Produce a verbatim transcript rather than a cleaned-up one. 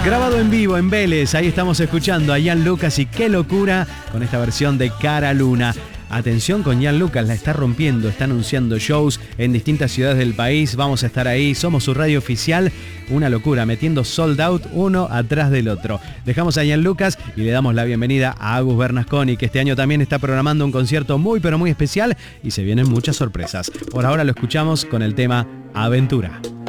Grabado en vivo en Vélez, ahí estamos escuchando a Ian Lucas y Qué Locura con esta versión de Cara Luna. Atención con Ian Lucas, la está rompiendo, está anunciando shows en distintas ciudades del país, vamos a estar ahí, somos su radio oficial, una locura, metiendo sold out uno atrás del otro. Dejamos a Ian Lucas y le damos la bienvenida a Agus Bernasconi, que este año también está programando un concierto muy pero muy especial y se vienen muchas sorpresas. Por ahora lo escuchamos con el tema Aventura.